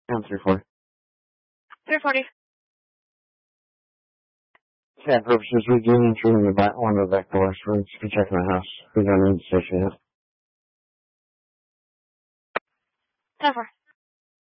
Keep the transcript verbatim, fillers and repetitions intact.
I'm three forty. three forty. Yeah, purposes, we do need you in the back, one of the back doors. We're just checking the house. We don't need to station yet. ten four.